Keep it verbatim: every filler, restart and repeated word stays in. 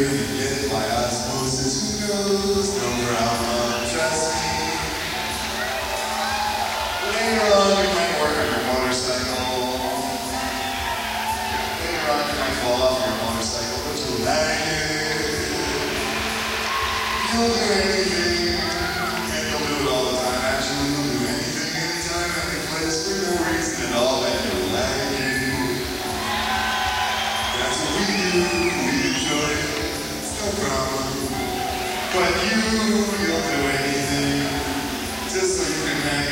you get by osmosis, who knows? No problem, trust me. Later on, you might work on your motorcycle. Later on, you might fall off your motorcycle, but you'll like it. You'll do anything, and you'll do it all the time. Actually, you'll do anything, anytime, any place, for no reason at all, and you'll like it. That's what we do, we enjoy it, it's no problem. But you, you'll do anything, just so you can hang